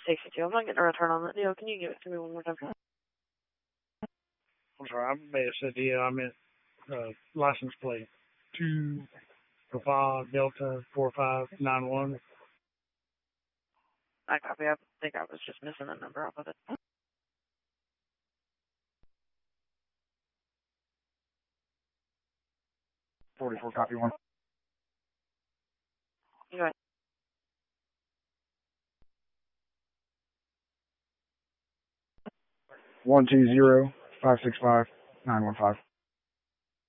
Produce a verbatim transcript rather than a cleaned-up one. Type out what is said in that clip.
sixty-two. I'm not getting a return on that deal. Can you give it to me one more time? I'm sorry, I may have said deal. I meant uh, license plate. Two five Delta four five nine one. I copy. I think I was just missing a number off of it. forty-four, copy one. You go ahead. one two zero five six five nine one five.